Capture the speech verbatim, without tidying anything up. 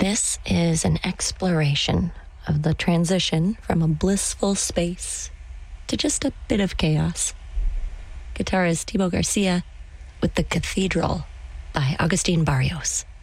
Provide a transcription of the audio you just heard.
This is an exploration of the transition from a blissful space to just a bit of chaos. Guitarist Thibaut Garcia with The Cathedral by Agustin Barrios.